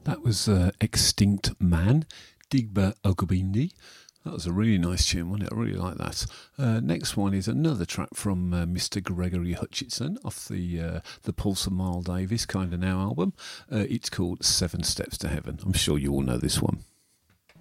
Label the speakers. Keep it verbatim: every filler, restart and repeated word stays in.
Speaker 1: That was uh, Extinct Man, Digba Ogubindi. That was a really nice tune, wasn't it? I really like that. Uh, next one is another track from uh, Mister Gregory Hutchinson off the uh, the Pulse of Miles Davis Kinda Now album. Uh, it's called Seven Steps to Heaven. I'm sure you all know this one.